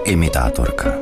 Imitátorka.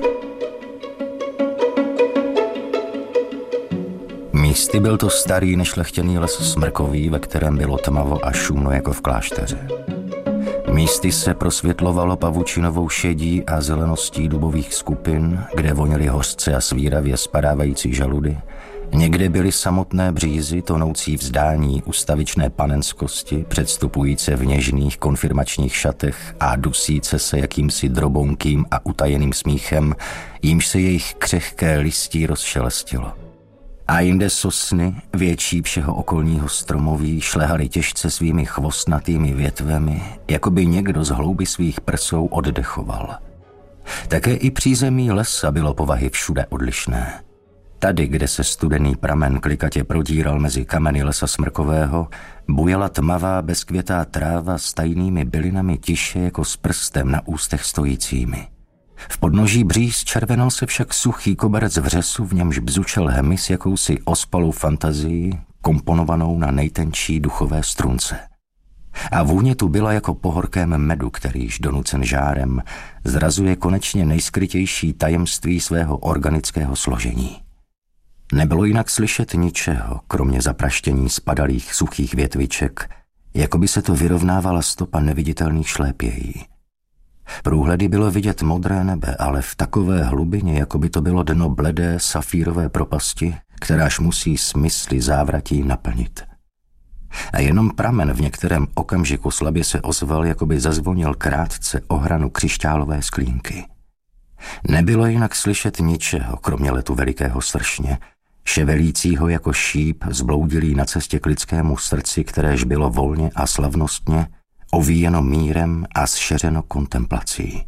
Místy byl to starý nešlechtěný les smrkový, ve kterém bylo tmavo a šumno jako v klášteře. Místy se prosvětlovalo pavučinovou šedí a zeleností dubových skupin, kde voněly hořce a svíravě spadávající žaludy. Někde byly samotné břízy tonoucí vzdání ustavičné panenskosti, předstupující v něžných konfirmačních šatech a dusíce se jakýmsi drobounkým a utajeným smíchem, jímž se jejich křehké listí rozšelestilo. A jinde sosny, větší všeho okolního stromoví, šlehaly těžce svými chvostnatými větvemi, jako by někdo z hlouby svých prsou oddechoval. Také i přízemí lesa bylo povahy všude odlišné. Tady, kde se studený pramen klikatě prodíral mezi kameny lesa smrkového, bujela tmavá bezkvětá tráva s tajnými bylinami tiše jako s prstem na ústech stojícími. V podnoží bříz červenal se však suchý koberec vřesu, v němž bzučel hmyz jakousi ospalou fantazii, komponovanou na nejtenčí duchové strunce. A vůně tu byla jako po horkém medu, kterýž donucen žárem zrazuje konečně nejskrytější tajemství svého organického složení. Nebylo jinak slyšet ničeho, kromě zapraštění spadalých suchých větviček, jako by se to vyrovnávala stopa neviditelných šlépějí. Průhledy bylo vidět modré nebe, ale v takové hlubině, jako by to bylo dno bledé safírové propasti, kteráž musí smysly závratí naplnit. A jenom pramen v některém okamžiku slabě se ozval, jako by zazvonil krátce o hranu křišťálové sklínky. Nebylo jinak slyšet ničeho, kromě letu velikého sršně, ševelícího jako šíp zbloudilý na cestě k lidskému srdci, kteréž bylo volně a slavnostně ovíjeno mírem a zšeřeno kontemplací.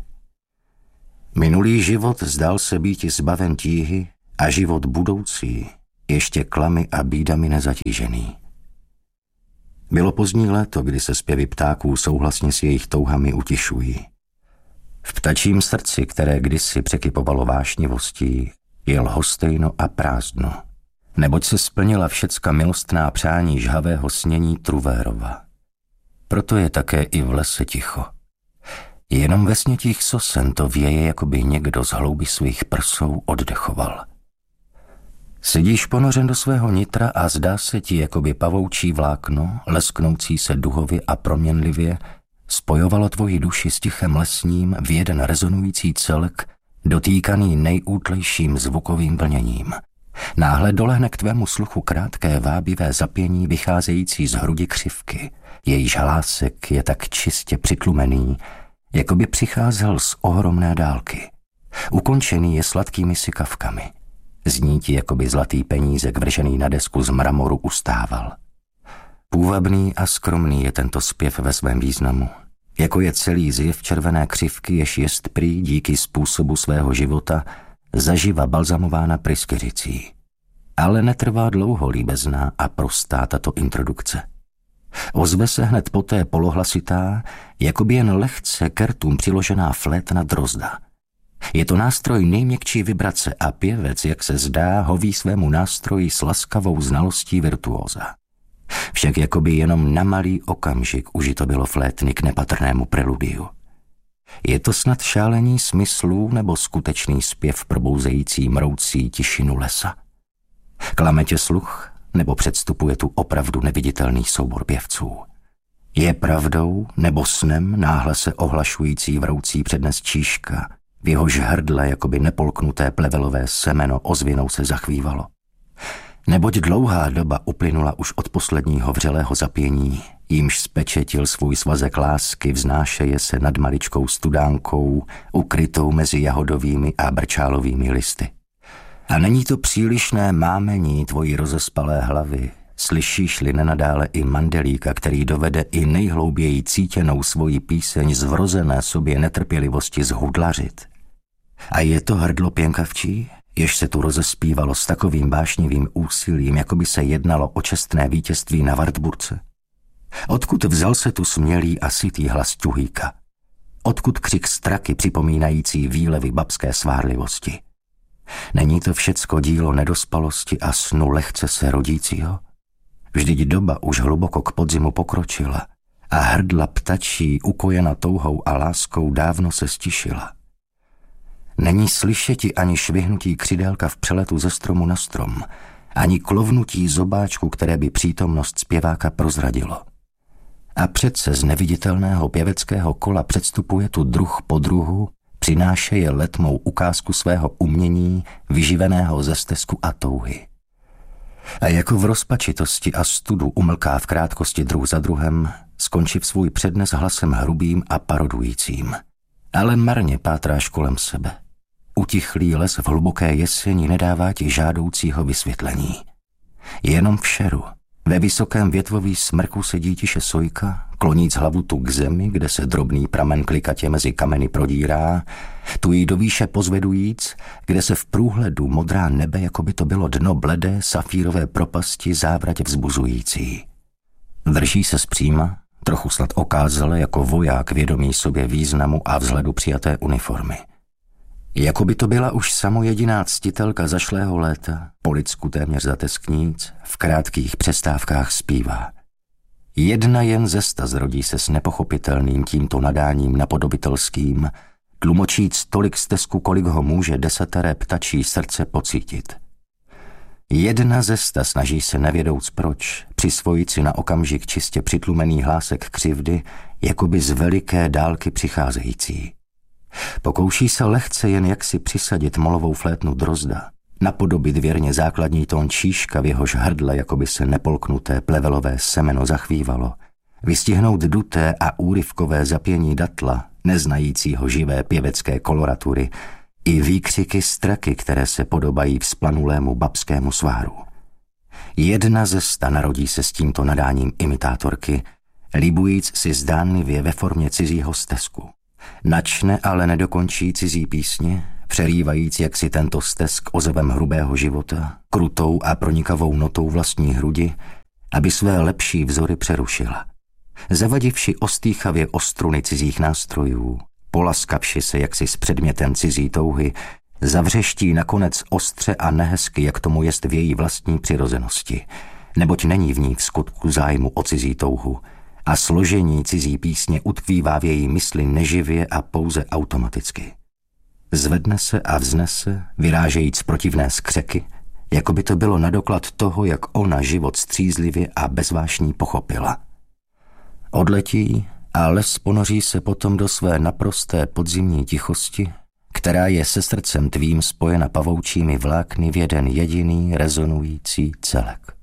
Minulý život zdál se býti zbaven tíhy a život budoucí ještě klamy a bídami nezatížený. Bylo pozdní léto, kdy se zpěvy ptáků souhlasně s jejich touhami utišují. V ptačím srdci, které kdysi překypovalo vášnivostí, je lhostejno a prázdno, neboť se splnila všecka milostná přání žhavého snění Truvérova. Proto je také i v lese ticho. Jenom ve snětích sosen to věje, jako by někdo z hlouby svých prsou oddechoval. Sedíš ponořen do svého nitra a zdá se ti, jako by pavoučí vlákno, lesknoucí se duhově a proměnlivě, spojovalo tvoji duši s tichem lesním v jeden rezonující celek, dotýkaný nejútlejším zvukovým vlněním. Náhle dolehne k tvému sluchu krátké vábivé zapění vycházející z hrudi křivky. Jejíž hlásek je tak čistě přitlumený, jako by přicházel z ohromné dálky. Ukončený je sladkými sykavkami. Zní ti, jako by zlatý penízek vržený na desku z mramoru ustával. Půvabný a skromný je tento zpěv ve svém významu. Jako je celý zjev červené křivky, jež jest prý díky způsobu svého života zaživa balzamována pryskyřicí. Ale netrvá dlouho líbezná a prostá tato introdukce. Ozve se hned poté polohlasitá, jako by jen lehce k rtům přiložená flétna drozda. Je to nástroj nejměkčí vibrace a pěvec, jak se zdá, hoví svému nástroji s laskavou znalostí virtuóza. Však jakoby jenom na malý okamžik užito bylo flétny k nepatrnému preludiu. Je to snad šálení smyslů nebo skutečný zpěv probouzející mroucí tišinu lesa? Klame tě sluch, nebo předstupuje tu opravdu neviditelný soubor pěvců? Je pravdou nebo snem náhle se ohlašující vroucí přednes číška, v jehož hrdle jakoby nepolknuté plevelové semeno ozvěnou se zachvívalo? Neboť dlouhá doba uplynula už od posledního vřelého zapění, jímž spečetil svůj svazek lásky, vznášeje se nad maličkou studánkou, ukrytou mezi jahodovými a brčálovými listy. A není to přílišné mámení tvojí rozespalé hlavy, slyšíš-li nenadále i mandelíka, který dovede i nejhlouběji cítěnou svoji píseň z vrozené sobě netrpělivosti zhudlařit. A je to hrdlo pěnkavčí, jež se tu rozespívalo s takovým vášnivým úsilím, jako by se jednalo o čestné vítězství na Wartburce? Odkud vzal se tu smělý a sytý hlas ťuhýka? Odkud křik straky připomínající výlevy babské svárlivosti? Není to všecko dílo nedospalosti a snu lehce se rodícího? Vždyť doba už hluboko k podzimu pokročila a hrdla ptačí, ukojena touhou a láskou, dávno se stišila. Není slyšeti ani švihnutí křidélka v přeletu ze stromu na strom, ani klovnutí zobáčku, které by přítomnost zpěváka prozradilo. A přece z neviditelného pěveckého kola předstupuje tu druh po druhu, přinášeje letmou ukázku svého umění, vyživeného ze stesku a touhy. A jako v rozpačitosti a studu umlká v krátkosti druh za druhem, skončiv svůj přednes hlasem hrubým a parodujícím. Ale marně pátráš kolem sebe. Utichlý les v hluboké jeseni nedává ti žádoucího vysvětlení. Jenom v šeru, ve vysokém větvový smrku sedí tiše sojka, kloníc hlavu tu k zemi, kde se drobný pramen klikatě mezi kameny prodírá, tu jí do výše pozvedujíc, kde se v průhledu modrá nebe, jako by to bylo dno bledé safírové propasti závratě vzbuzující. Drží se zpříma, trochu snad okázale jako voják vědomý sobě významu a vzhledu přijaté uniformy. Jako by to byla už samojediná ctitelka zašlého léta, po lidsku téměř zateskníc, v krátkých přestávkách zpívá. Jedna jen zesta zrodí se s nepochopitelným tímto nadáním napodobitelským, tlumočíc tolik stesku, kolik ho může desateré ptačí srdce pocítit. Jedna zesta snaží se nevědouc proč přisvojit si na okamžik čistě přitlumený hlásek křivdy, jakoby z veliké dálky přicházející. Pokouší se lehce jen jaksi přisadit molovou flétnu drozda, napodobit věrně základní tón číška, v jehož hrdle jakoby se nepolknuté plevelové semeno zachvívalo, vystihnout duté a úryvkové zapění datla, neznajícího živé pěvecké koloratury, i výkřiky straky, které se podobají vzplanulému babskému sváru. Jedna zesta narodí se s tímto nadáním imitátorky, libujíc si zdánlivě ve formě cizího stesku. Načne, ale nedokončí cizí písně, přerývajíc jaksi tento stesk ozvem hrubého života, krutou a pronikavou notou vlastní hrudi, aby své lepší vzory přerušila. Zavadivši ostýchavě o struny cizích nástrojů, polaskavši se jaksi s předmětem cizí touhy, zavřeští nakonec ostře a nehezky, jak tomu jest v její vlastní přirozenosti, neboť není v ní v skutku zájmu o cizí touhu, a složení cizí písně utkvívá v její mysli neživě a pouze automaticky. Zvedne se a vznese, vyrážejíc protivné skřeky, jako by to bylo na doklad toho, jak ona život střízlivě a bezvášní pochopila. Odletí a les ponoří se potom do své naprosté podzimní tichosti, která je se srdcem tvým spojena pavoučími vlákny v jeden jediný rezonující celek.